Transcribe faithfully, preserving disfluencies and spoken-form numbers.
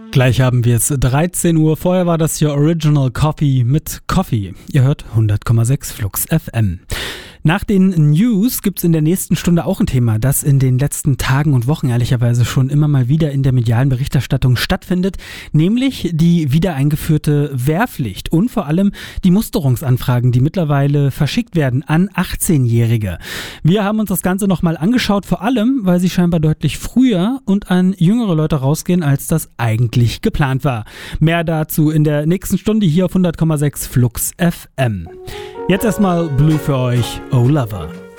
Gleich haben wir es dreizehn Uhr. Vorher war das hier Original Coffee mit Coffee. Ihr hört hundert Komma sechs Flux F M. Nach den News gibt's in der nächsten Stunde auch ein Thema, das in den letzten Tagen und Wochen ehrlicherweise schon immer mal wieder in der medialen Berichterstattung stattfindet, nämlich die wieder eingeführte Wehrpflicht und vor allem die Musterungsanfragen, die mittlerweile verschickt werden an achtzehnjährige. Wir haben uns das Ganze nochmal angeschaut, vor allem, weil sie scheinbar deutlich früher und an jüngere Leute rausgehen, als das eigentlich geplant war. Mehr dazu in der nächsten Stunde hier auf hundert Komma sechs Flux F M. Jetzt erstmal Blue für euch, Oh Lover.